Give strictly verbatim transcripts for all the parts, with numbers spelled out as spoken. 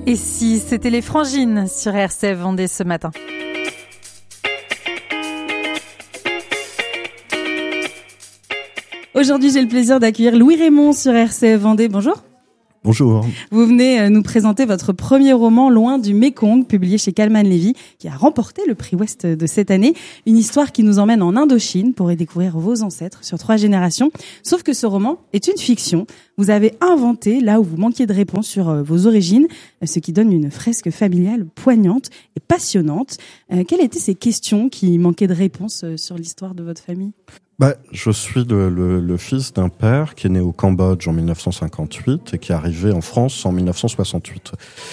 Et si c'était les Frangines sur R C F Vendée ce matin? Aujourd'hui, j'ai le plaisir d'accueillir Louis Raymond sur R C F Vendée. Bonjour. Bonjour. Vous venez nous présenter votre premier roman, Loin du Mékong, publié chez Calman Levy, qui a remporté le prix Ouest de cette année. Une histoire qui nous emmène en Indochine pour y découvrir vos ancêtres sur trois générations. Sauf que ce roman est une fiction. Vous avez inventé là où vous manquiez de réponses sur vos origines, ce qui donne une fresque familiale poignante et passionnante. Euh, quelles étaient ces questions qui manquaient de réponses sur l'histoire de votre famille ? Bah, je suis le, le, le fils d'un père qui est né au Cambodge en mille neuf cent cinquante-huit et qui est arrivé en France en mille neuf cent soixante-huit.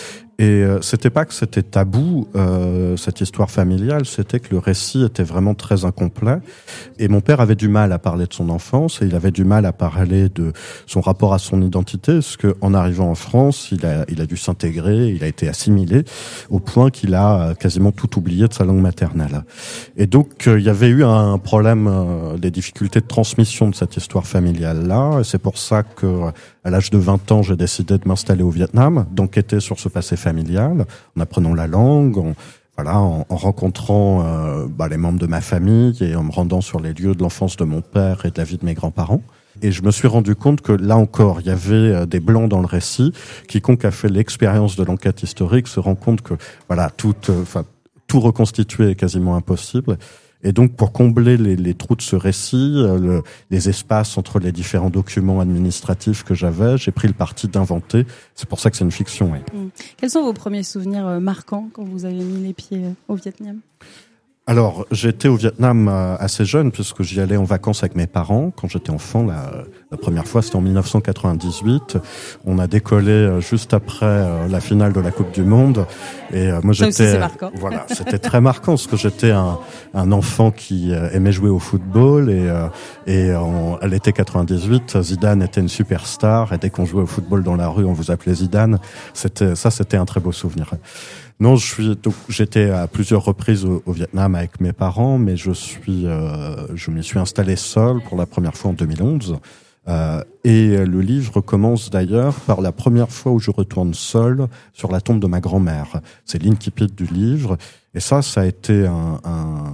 Et euh, c'était pas que c'était tabou, euh, cette histoire familiale, c'était que le récit était vraiment très incomplet. Et mon père avait du mal à parler de son enfance et il avait du mal à parler de son rapport à son identité, parce que en arrivant en France, il a, il a dû s'intégrer, il a été assimilé, au point qu'il a quasiment tout oublié de sa langue maternelle. Et donc, euh, il y avait eu un problème, euh, des difficultés de transmission de cette histoire familiale-là, et c'est pour ça que, à l'âge de vingt ans, j'ai décidé de m'installer au Vietnam, d'enquêter sur ce passé familial, en apprenant la langue, en, voilà, en, en rencontrant euh, bah, les membres de ma famille et en me rendant sur les lieux de l'enfance de mon père et de la vie de mes grands-parents. Et je me suis rendu compte que là encore, il y avait des blancs dans le récit. Quiconque a fait l'expérience de l'enquête historique se rend compte que voilà, tout, enfin, euh, tout reconstituer est quasiment impossible. Et donc, pour combler les, les trous de ce récit, euh, le, les espaces entre les différents documents administratifs que j'avais, j'ai pris le parti d'inventer. C'est pour ça que c'est une fiction. Oui. Mmh. Quels sont vos premiers souvenirs euh, marquants quand vous avez mis les pieds euh, au Vietnam ? Alors, j'étais au Vietnam euh, assez jeune, puisque j'y allais en vacances avec mes parents. Quand j'étais enfant, la, la première fois, c'était en mille neuf cent quatre-vingt-dix-huit. On a décollé euh, juste après euh, la finale de la Coupe du Monde. Et euh, moi, Ça j'étais, aussi, c'est marquant. Voilà, c'était très marquant, parce que j'étais un, un enfant qui euh, aimait jouer au football. Et, euh, et en, à l'été quatre-vingt-dix-huit, Zidane était une superstar. Et dès qu'on jouait au football dans la rue, on vous appelait Zidane. C'était, ça, c'était un très beau souvenir. Non, je suis donc j'étais à plusieurs reprises au, au Vietnam avec mes parents, mais je suis euh, je m'y suis installé seul pour la première fois en deux mille onze. Euh, et le livre commence d'ailleurs par la première fois où je retourne seul sur la tombe de ma grand-mère. C'est l'incipit du livre, et ça, ça a été un, un,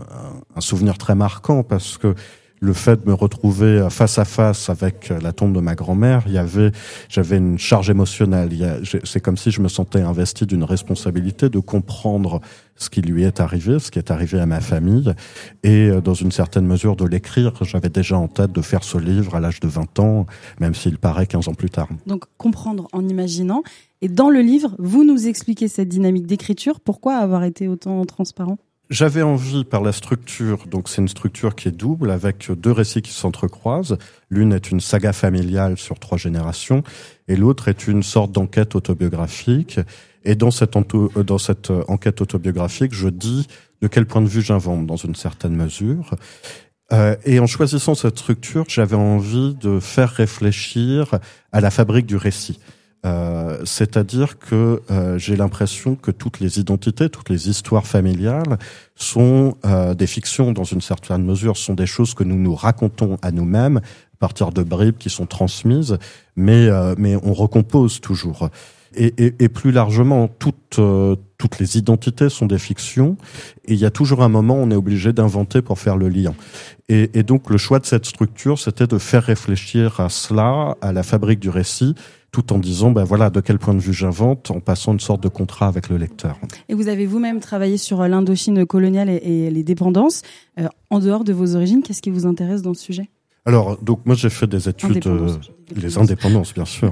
un souvenir très marquant, parce que le fait de me retrouver face à face avec la tombe de ma grand-mère, il y avait, j'avais une charge émotionnelle. Il y a, c'est comme si je me sentais investi d'une responsabilité de comprendre ce qui lui est arrivé, ce qui est arrivé à ma famille, et dans une certaine mesure de l'écrire. J'avais déjà en tête de faire ce livre à l'âge de vingt ans, même s'il paraît quinze ans plus tard. Donc, comprendre en imaginant. Et dans le livre, vous nous expliquez cette dynamique d'écriture. Pourquoi avoir été autant transparent ? J'avais envie, par la structure, donc c'est une structure qui est double, avec deux récits qui s'entrecroisent. L'une est une saga familiale sur trois générations, et l'autre est une sorte d'enquête autobiographique. Et dans cette, ento- dans cette enquête autobiographique, je dis de quel point de vue j'invente, dans une certaine mesure. Euh, et en choisissant cette structure, j'avais envie de faire réfléchir à la fabrique du récit. Euh, c'est-à-dire que euh, j'ai l'impression que toutes les identités, toutes les histoires familiales sont euh, des fictions dans une certaine mesure, sont des choses que nous nous racontons à nous-mêmes à partir de bribes qui sont transmises, mais euh, mais on recompose toujours. Et, et, et plus largement, toutes euh, toutes les identités sont des fictions, et il y a toujours un moment où on est obligé d'inventer pour faire le lien. Et, et donc le choix de cette structure, c'était de faire réfléchir à cela, à la fabrique du récit, tout en disant, ben voilà, de quel point de vue j'invente, en passant une sorte de contrat avec le lecteur. Et vous avez vous-même travaillé sur l'Indochine coloniale et, et les dépendances. Euh, en dehors de vos origines, qu'est-ce qui vous intéresse dans ce sujet ? Alors, donc moi j'ai fait des études, euh, les indépendances bien sûr.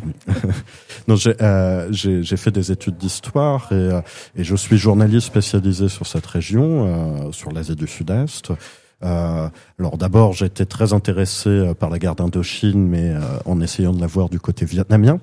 non, j'ai, euh, j'ai j'ai fait des études d'histoire et, euh, et je suis journaliste spécialisé sur cette région, euh, sur l'Asie du Sud-Est. Euh, alors d'abord j'étais très intéressé par la guerre d'Indochine, mais euh, en essayant de la voir du côté vietnamien,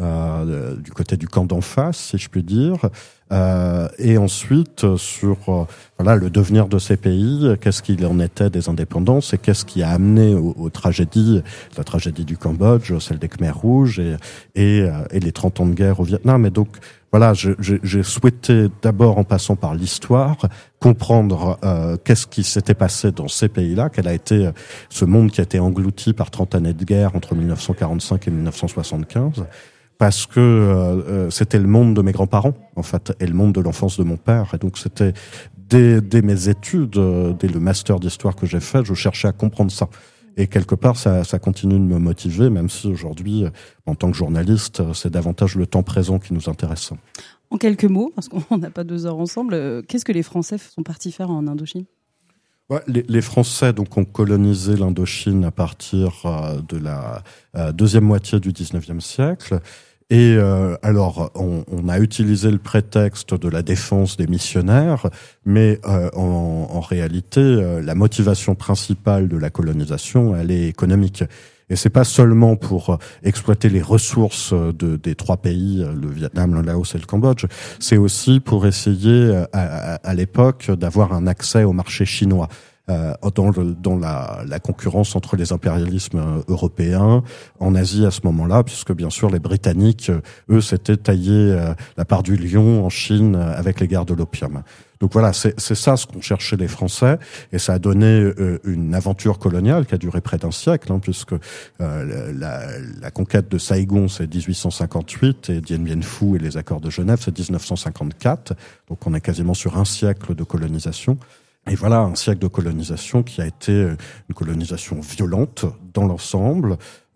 euh, du côté du camp d'en face, si je puis dire. Euh, et ensuite sur euh, voilà, le devenir de ces pays, qu'est-ce qu'il en était des indépendances et qu'est-ce qui a amené aux, aux tragédies, la tragédie du Cambodge, celle des Khmers rouges et, et, et les trente ans de guerre au Vietnam. Et donc, voilà, je, je, j'ai souhaité d'abord, en passant par l'histoire, comprendre euh, qu'est-ce qui s'était passé dans ces pays-là, quel a été euh, ce monde qui a été englouti par trente années de guerre entre mille neuf cent quarante-cinq et mille neuf cent soixante-quinze, parce que euh, c'était le monde de mes grands-parents, en fait, et le monde de l'enfance de mon père. Et donc, c'était dès, dès mes études, euh, dès le master d'histoire que j'ai fait, je cherchais à comprendre ça. Et quelque part, ça, ça continue de me motiver, même si aujourd'hui, en tant que journaliste, c'est davantage le temps présent qui nous intéresse. En quelques mots, parce qu'on n'a pas deux heures ensemble, qu'est-ce que les Français sont partis faire en Indochine ? Ouais, les, les Français donc ont colonisé l'Indochine à partir euh, de la euh, deuxième moitié du dix-neuvième siècle. Et euh, alors, on, on a utilisé le prétexte de la défense des missionnaires, mais euh, en, en réalité, euh, la motivation principale de la colonisation, elle est économique. Et c'est pas seulement pour exploiter les ressources de, des trois pays, le Vietnam, le Laos et le Cambodge, c'est aussi pour essayer, à, à, à l'époque, d'avoir un accès au marché chinois. Euh, dans, le, dans la, la concurrence entre les impérialismes européens en Asie à ce moment-là, puisque bien sûr les Britanniques, eux, s'étaient taillés euh, la part du lion en Chine avec les guerres de l'opium. Donc voilà, c'est, c'est ça ce qu'ont cherché les Français, et ça a donné euh, une aventure coloniale qui a duré près d'un siècle, hein, puisque euh, la, la conquête de Saigon c'est dix-huit cent cinquante-huit et Dien Bien Phu et les accords de Genève c'est dix-neuf cent cinquante-quatre, donc on est quasiment sur un siècle de colonisation. Et voilà un siècle de colonisation qui a été une colonisation violente dans l'ensemble.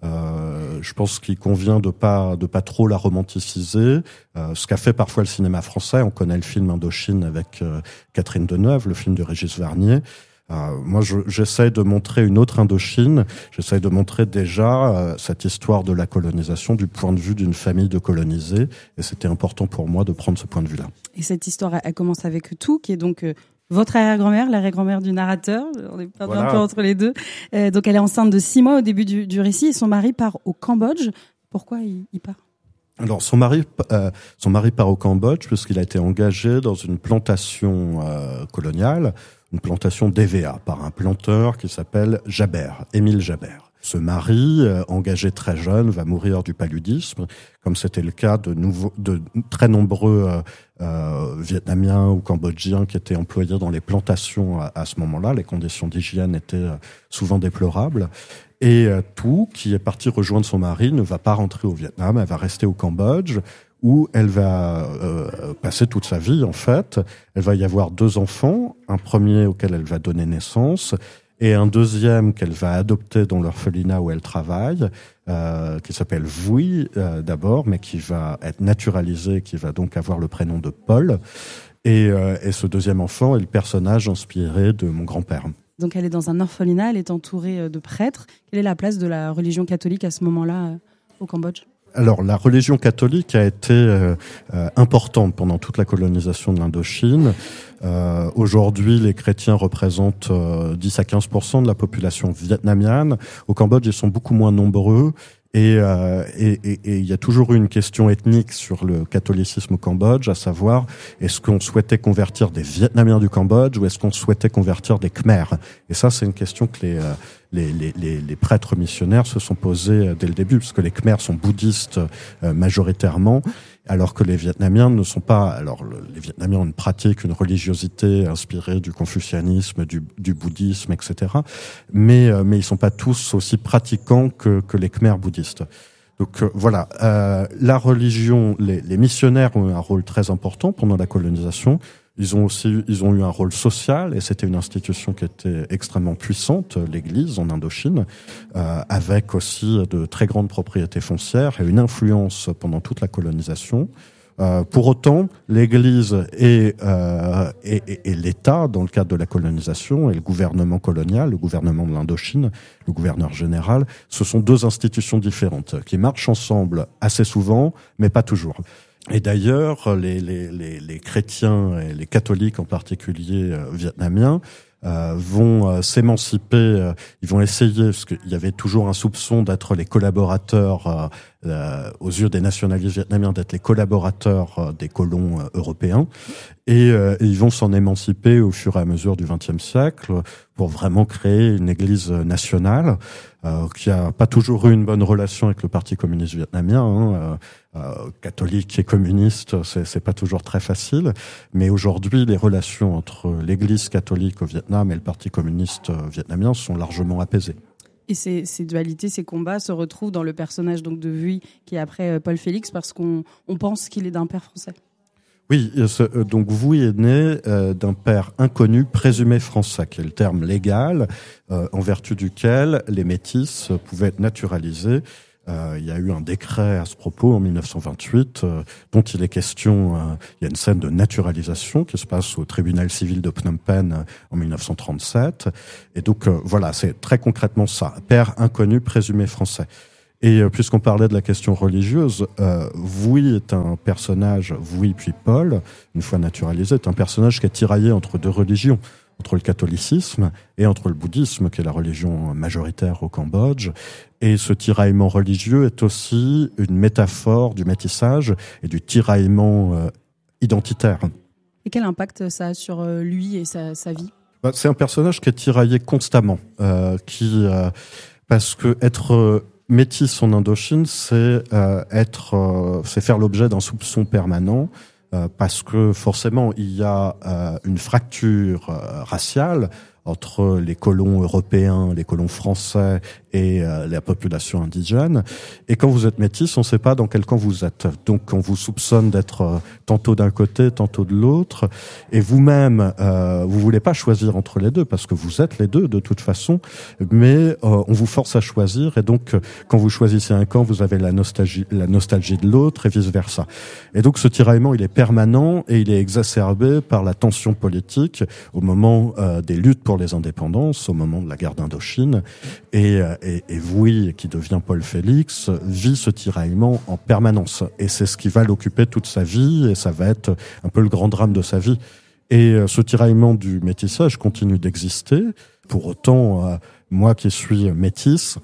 Euh, je pense qu'il convient de pas de pas trop la romanticiser. Euh, ce qu'a fait parfois le cinéma français, on connaît le film Indochine avec euh, Catherine Deneuve, le film de Régis Varnier. Euh, moi, je, j'essaie de montrer une autre Indochine. J'essaie de montrer déjà euh, cette histoire de la colonisation du point de vue d'une famille de colonisés. Et c'était important pour moi de prendre ce point de vue-là. Et cette histoire, elle commence avec Tout, qui est donc euh, votre arrière-grand-mère, l'arrière-grand-mère du narrateur. On est perdu voilà. un peu entre les deux. Euh, donc, elle est enceinte de six mois au début du, du récit et son mari part au Cambodge. Pourquoi il, il part ? Alors son mari, euh, son mari part au Cambodge puisqu'il a été engagé dans une plantation euh, coloniale, une plantation d'E V A par un planteur qui s'appelle Jabert, Émile Jabert. Ce mari, euh, engagé très jeune, va mourir du paludisme, comme c'était le cas de, nouveaux, de très nombreux euh, euh, Vietnamiens ou Cambodgiens qui étaient employés dans les plantations à, à ce moment-là. Les conditions d'hygiène étaient euh, souvent déplorables. Et euh, Tout, qui est partie rejoindre son mari, ne va pas rentrer au Vietnam, elle va rester au Cambodge, où elle va euh, passer toute sa vie, en fait. Elle va y avoir deux enfants, un premier auquel elle va donner naissance, et un deuxième qu'elle va adopter dans l'orphelinat où elle travaille, euh, qui s'appelle Vui euh, d'abord, mais qui va être naturalisé, qui va donc avoir le prénom de Paul. Et, euh, et ce deuxième enfant est le personnage inspiré de mon grand-père. Donc elle est dans un orphelinat, elle est entourée de prêtres. Quelle est la place de la religion catholique à ce moment-là euh, au Cambodge ? Alors, la religion catholique a été euh, euh, importante pendant toute la colonisation de l'Indochine. Euh, aujourd'hui, les chrétiens représentent euh, dix à quinze pour cent de la population vietnamienne. Au Cambodge, ils sont beaucoup moins nombreux. Et euh, et, et, et il y a toujours eu une question ethnique sur le catholicisme au Cambodge, à savoir, est-ce qu'on souhaitait convertir des Vietnamiens du Cambodge ou est-ce qu'on souhaitait convertir des Khmers ? Et ça, c'est une question que les, les, les, les, les prêtres missionnaires se sont posés dès le début, parce que les Khmers sont bouddhistes euh, majoritairement, alors que les Vietnamiens ne sont pas... Alors, le, les Vietnamiens ont une pratique, une religiosité inspirée du confucianisme, du, du bouddhisme, et cetera. Mais, euh, mais ils sont pas tous aussi pratiquants que, que les Khmers bouddhistes. Donc euh, voilà, euh, la religion, les, les missionnaires ont eu un rôle très important pendant la colonisation. Ils ont aussi, ils ont eu un rôle social, et c'était une institution qui était extrêmement puissante, l'Église en Indochine, euh, avec aussi de très grandes propriétés foncières et une influence pendant toute la colonisation. Euh, pour autant, l'Église et, euh, et, et, et l'État, dans le cadre de la colonisation, et le gouvernement colonial, le gouvernement de l'Indochine, le gouverneur général, ce sont deux institutions différentes qui marchent ensemble assez souvent, mais pas toujours. Et d'ailleurs, les, les, les, les chrétiens et les catholiques en particulier euh, vietnamiens euh, vont euh, s'émanciper, euh, ils vont essayer, parce qu'il y avait toujours un soupçon d'être les collaborateurs, euh, euh, aux yeux des nationalistes vietnamiens, d'être les collaborateurs euh, des colons euh, européens, et, euh, et ils vont s'en émanciper au fur et à mesure du vingtième siècle pour vraiment créer une église nationale euh, qui a pas toujours eu une bonne relation avec le Parti communiste vietnamien. Hein, euh, euh, catholique et communiste, c'est, c'est pas toujours très facile, mais aujourd'hui les relations entre l'Église catholique au Vietnam et le Parti communiste vietnamien sont largement apaisées. Et ces, ces dualités, ces combats se retrouvent dans le personnage donc de Vuy, qui est après Paul Félix, parce qu'on on pense qu'il est d'un père français. Oui, donc Vuy est né euh, d'un père inconnu présumé français, qui est le terme légal euh, en vertu duquel les métis pouvaient être naturalisés. Euh, il y a eu un décret à ce propos en dix-neuf cent vingt-huit euh, dont il est question. Euh, il y a une scène de naturalisation qui se passe au tribunal civil de Phnom Penh euh, en dix-neuf cent trente-sept. Et donc euh, voilà, c'est très concrètement ça. Père inconnu présumé français. Et euh, puisqu'on parlait de la question religieuse, euh, Vuy est un personnage, Vuy puis Paul, une fois naturalisé, est un personnage qui est tiraillé entre deux religions, entre le catholicisme et entre le bouddhisme, qui est la religion majoritaire au Cambodge. Et ce tiraillement religieux est aussi une métaphore du métissage et du tiraillement euh, identitaire. Et quel impact ça a sur lui et sa, sa vie ? Bah, c'est un personnage qui est tiraillé constamment, euh, qui euh, parce que être euh, métis en Indochine, c'est euh, être, euh, c'est faire l'objet d'un soupçon permanent. Euh, parce que forcément il y a euh, une fracture euh, raciale entre les colons européens, les colons français et euh, la population indigène. Et quand vous êtes métis, on ne sait pas dans quel camp vous êtes. Donc on vous soupçonne d'être euh, tantôt d'un côté, tantôt de l'autre. Et vous-même, euh, vous voulez pas choisir entre les deux parce que vous êtes les deux de toute façon. Mais euh, on vous force à choisir. Et donc euh, quand vous choisissez un camp, vous avez la nostalgie, la nostalgie de l'autre et vice versa. Et donc ce tiraillement, il est permanent et il est exacerbé par la tension politique au moment euh, des luttes pour les indépendances, au moment de la guerre d'Indochine, et, et, et Vuy, qui devient Paul Félix, vit ce tiraillement en permanence. Et c'est ce qui va l'occuper toute sa vie, et ça va être un peu le grand drame de sa vie. Et ce tiraillement du métissage continue d'exister. Pour autant, euh, moi qui suis métisse,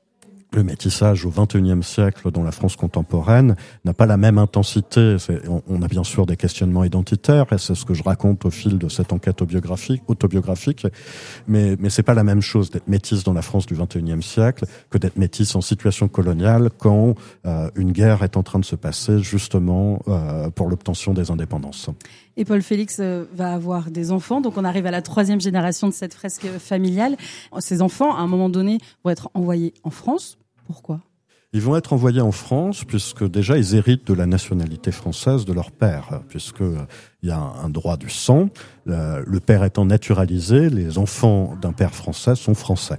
le métissage au vingt et unième siècle dans la France contemporaine n'a pas la même intensité. C'est, on, on a bien sûr des questionnements identitaires, et c'est ce que je raconte au fil de cette enquête autobiographique, autobiographique mais, mais c'est pas la même chose d'être métisse dans la France du vingt et unième siècle que d'être métisse en situation coloniale quand euh, une guerre est en train de se passer justement euh, pour l'obtention des indépendances. Et Paul Félix va avoir des enfants, donc on arrive à la troisième génération de cette fresque familiale. Ces enfants, à un moment donné, vont être envoyés en France. Pourquoi ? Ils vont être envoyés en France puisque déjà ils héritent de la nationalité française de leur père, puisque il y a un droit du sang. Le père étant naturalisé, les enfants d'un père français sont français.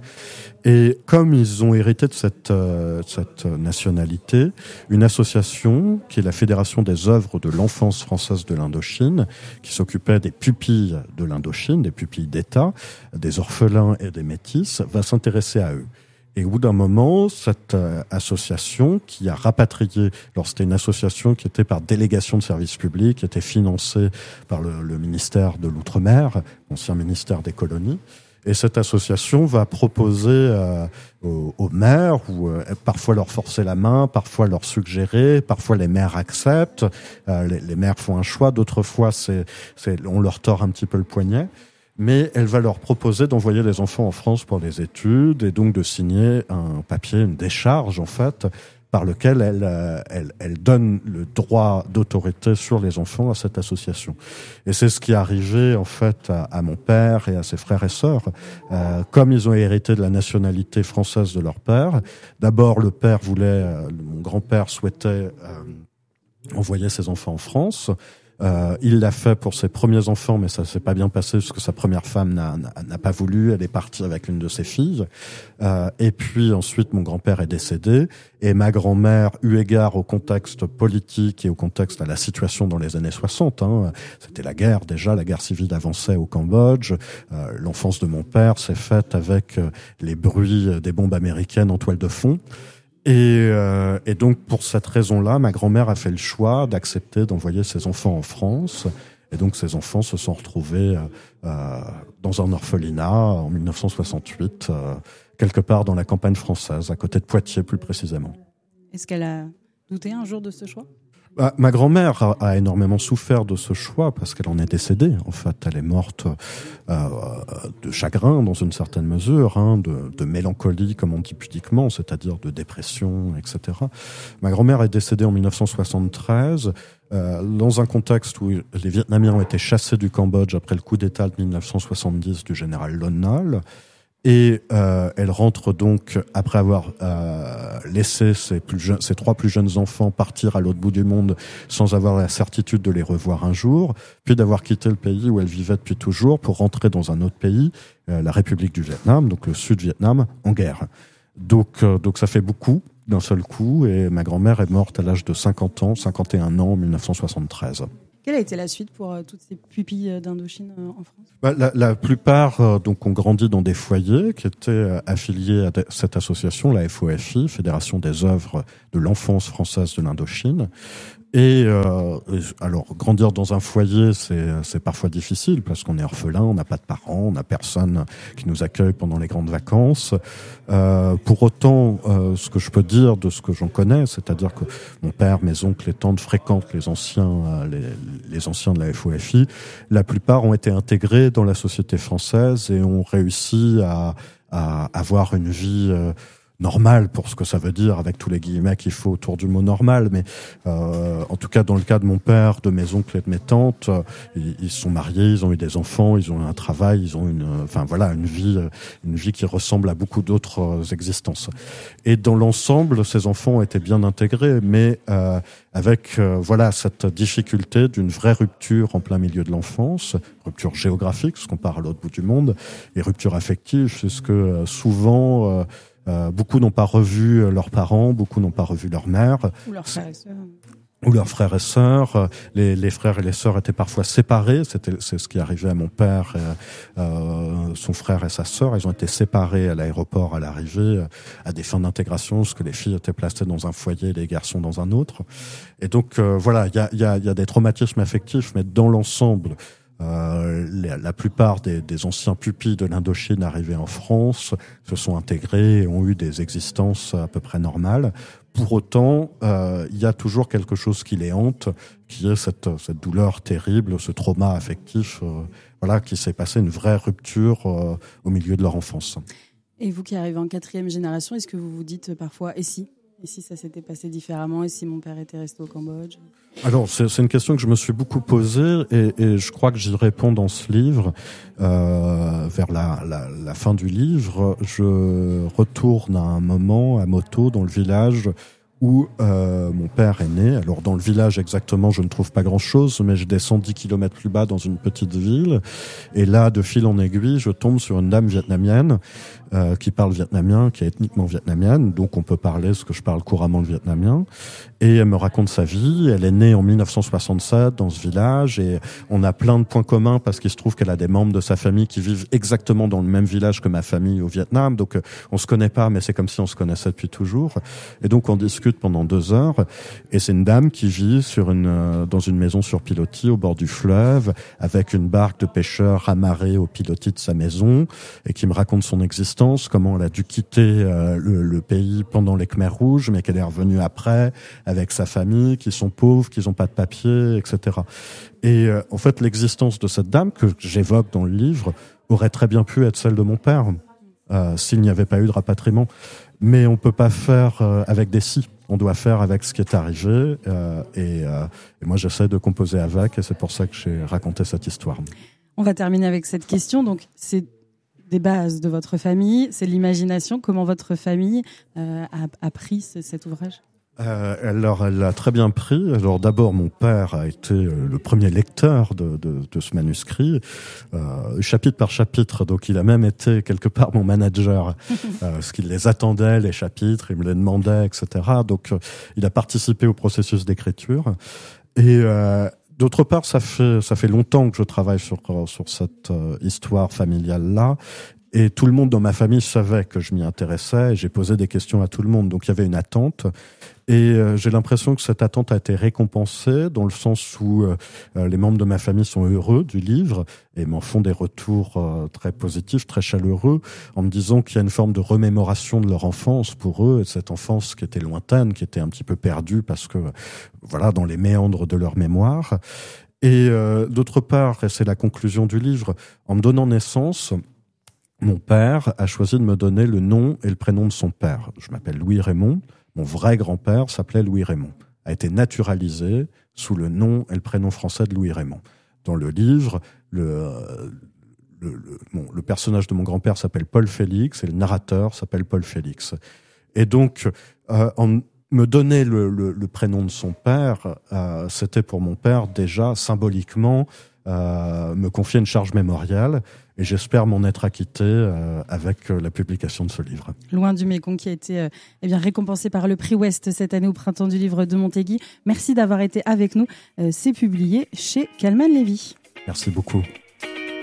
Et comme ils ont hérité de cette, euh, cette nationalité, une association qui est la Fédération des œuvres de l'enfance française de l'Indochine, qui s'occupait des pupilles de l'Indochine, des pupilles d'État, des orphelins et des métis, va s'intéresser à eux. Et au bout d'un moment, cette euh, association qui a rapatrié, alors c'était une association qui était par délégation de service public, qui était financée par le, le ministère de l'Outre-mer, l'ancien ministère des colonies, et cette association va proposer euh, aux, aux maires, ou euh, parfois leur forcer la main, parfois leur suggérer, parfois les maires acceptent, euh, les, les maires font un choix, d'autres fois c'est, c'est, on leur tord un petit peu le poignet. Mais elle va leur proposer d'envoyer les enfants en France pour les études et donc de signer un papier, une décharge en fait, par lequel elle, elle, elle donne le droit d'autorité sur les enfants à cette association. Et c'est ce qui est arrivé en fait à, à mon père et à ses frères et sœurs. Euh, comme ils ont hérité de la nationalité française de leur père, d'abord le père voulait, euh, mon grand-père souhaitait euh, envoyer ses enfants en France. Euh, il l'a fait pour ses premiers enfants, mais ça s'est pas bien passé parce que sa première femme n'a, n'a, n'a pas voulu. Elle est partie avec une de ses filles. Euh, et puis ensuite, mon grand-père est décédé et ma grand-mère, eu égard au contexte politique et au contexte à la situation dans les années soixante, hein, c'était la guerre déjà, la guerre civile avançait au Cambodge. Euh, l'enfance de mon père s'est faite avec les bruits des bombes américaines en toile de fond. Et, euh, et donc, pour cette raison-là, ma grand-mère a fait le choix d'accepter d'envoyer ses enfants en France. Et donc ces enfants se sont retrouvés euh, dans un orphelinat en mille neuf cent soixante-huit, euh, quelque part dans la campagne française, à côté de Poitiers plus précisément. Est-ce qu'elle a douté un jour de ce choix ? Bah, ma grand-mère a, a énormément souffert de ce choix parce qu'elle en est décédée. En fait, elle est morte euh, de chagrin dans une certaine mesure, hein, de, de mélancolie, comme on dit pudiquement, c'est-à-dire de dépression, et cetera. Ma grand-mère est décédée en mille neuf cent soixante-treize euh, dans un contexte où les Vietnamiens ont été chassés du Cambodge après le coup d'État de mille neuf cent soixante-dix du général Lon Nol. Et euh, elle rentre donc après avoir euh, laissé ses, plus jeunes, ses trois plus jeunes enfants partir à l'autre bout du monde sans avoir la certitude de les revoir un jour, puis d'avoir quitté le pays où elle vivait depuis toujours pour rentrer dans un autre pays, euh, la République du Vietnam, donc le Sud-Vietnam, en guerre. Donc, euh, donc ça fait beaucoup d'un seul coup, et ma grand-mère est morte à l'âge de cinquante ans, cinquante et un ans en mille neuf cent soixante-treize. Quelle a été la suite pour euh, toutes ces pupilles d'Indochine euh, en France ? Bah, la, la plupart euh, donc ont grandi dans des foyers qui étaient euh, affiliés à de, cette association, la F O F I, Fédération des œuvres de l'enfance française de l'Indochine. Et euh, alors grandir dans un foyer, c'est c'est parfois difficile parce qu'on est orphelin, on n'a pas de parents, on n'a personne qui nous accueille pendant les grandes vacances. Euh, pour autant, euh, ce que je peux dire de ce que j'en connais, c'est-à-dire que mon père, mes oncles, les tantes fréquentent les anciens, euh, les, les anciens de la F O F I. La plupart ont été intégrés dans la société française et ont réussi à, à avoir une vie euh, normal pour ce que ça veut dire avec tous les guillemets qu'il faut autour du mot normal, mais euh, en tout cas dans le cas de mon père, de mes oncles et de mes tantes, euh, ils, ils sont mariés, ils ont eu des enfants, ils ont eu un travail, ils ont une, enfin voilà, une vie, une vie qui ressemble à beaucoup d'autres euh, existences. Et dans l'ensemble, ces enfants ont été bien intégrés, mais euh, avec euh, voilà cette difficulté d'une vraie rupture en plein milieu de l'enfance, rupture géographique, parce qu'on part à l'autre bout du monde, et rupture affective, puisque euh, souvent euh, Euh, beaucoup n'ont pas revu leurs parents, beaucoup n'ont pas revu leur mère. Ou leurs frères et sœurs. Ou leurs frères et sœurs. Les, les frères et les sœurs étaient parfois séparés. C'était, c'est ce qui arrivait à mon père, euh, euh, son frère et sa sœur. Ils ont été séparés à l'aéroport à l'arrivée, à des fins d'intégration, parce que les filles étaient placées dans un foyer et les garçons dans un autre. Et donc, euh, voilà, il y a, y a, y a des traumatismes affectifs, mais dans l'ensemble, Euh, la, la plupart des, des anciens pupilles de l'Indochine arrivés en France se sont intégrés et ont eu des existences à peu près normales. Pour autant, euh, il y a toujours quelque chose qui les hante, qui est cette, cette douleur terrible, ce trauma affectif, euh, voilà, qui s'est passé une vraie rupture euh, au milieu de leur enfance. Et vous qui arrivez en quatrième génération, est-ce que vous vous dites parfois « et si ?» Et si ça s'était passé différemment? Et si mon père était resté au Cambodge? Alors, c'est, c'est une question que je me suis beaucoup posée et, et je crois que j'y réponds dans ce livre. Euh, vers la, la, la fin du livre, je retourne à un moment à moto dans le village où euh, mon père est né. Alors, dans le village exactement, je ne trouve pas grand-chose, mais je descends dix kilomètres plus bas dans une petite ville. Et là, de fil en aiguille, je tombe sur une dame vietnamienne euh, qui parle vietnamien, qui est ethniquement vietnamienne. Donc, on peut parler ce que je parle couramment le vietnamien. Et elle me raconte sa vie. Elle est née en mille neuf cent soixante-sept dans ce village et on a plein de points communs parce qu'il se trouve qu'elle a des membres de sa famille qui vivent exactement dans le même village que ma famille au Vietnam. Donc, on se connaît pas, mais c'est comme si on se connaissait depuis toujours. Et donc, on discute pendant deux heures. Et c'est une dame qui vit sur une, dans une maison sur pilotis au bord du fleuve avec une barque de pêcheurs amarrée au pilotis de sa maison et qui me raconte son existence, comment elle a dû quitter euh, le, le pays pendant les Khmers rouges, mais qu'elle est revenue après avec sa famille, qui sont pauvres, qui n'ont pas de papier, et cetera. Et euh, en fait, l'existence de cette dame que j'évoque dans le livre aurait très bien pu être celle de mon père euh, s'il n'y avait pas eu de rapatriement. Mais on peut pas faire euh, avec des si. On doit faire avec ce qui est arrivé. Euh, et, euh, et moi, j'essaie de composer avec, et c'est pour ça que j'ai raconté cette histoire. On va terminer avec cette question. Donc, c'est des bases de votre famille, c'est l'imagination. Comment votre famille euh, a, a pris ce, cet ouvrage ? Euh, alors, elle l'a très bien pris. Alors, d'abord, mon père a été euh, le premier lecteur de, de, de ce manuscrit, euh, chapitre par chapitre. Donc, il a même été quelque part mon manager, euh, parce qu'il les attendait, les chapitres, il me les demandait, et cetera. Donc, euh, il a participé au processus d'écriture. Et euh, d'autre part, ça fait ça fait longtemps que je travaille sur sur cette euh, histoire familiale là. Et tout le monde dans ma famille savait que je m'y intéressais et j'ai posé des questions à tout le monde. Donc il y avait une attente et euh, j'ai l'impression que cette attente a été récompensée dans le sens où euh, les membres de ma famille sont heureux du livre et m'en font des retours euh, très positifs, très chaleureux, en me disant qu'il y a une forme de remémoration de leur enfance pour eux, et de cette enfance qui était lointaine, qui était un petit peu perdue parce que, voilà, dans les méandres de leur mémoire. Et euh, d'autre part, et c'est la conclusion du livre, en me donnant naissance, mon père a choisi de me donner le nom et le prénom de son père. Je m'appelle Louis Raymond. Mon vrai grand-père s'appelait Louis Raymond. A été naturalisé sous le nom et le prénom français de Louis Raymond. Dans le livre, le, le, le, bon, le personnage de mon grand-père s'appelle Paul Félix et le narrateur s'appelle Paul Félix. Et donc, euh, en me donner le, le, le prénom de son père, euh, c'était pour mon père déjà symboliquement euh, me confier une charge mémoriale. Et j'espère m'en être acquitté euh, avec euh, la publication de ce livre. Loin du Mékong, qui a été euh, eh bien récompensé par le prix Ouest cette année au Printemps du Livre de Montéguy. Merci d'avoir été avec nous. Euh, c'est publié chez Calman Lévy. Merci beaucoup.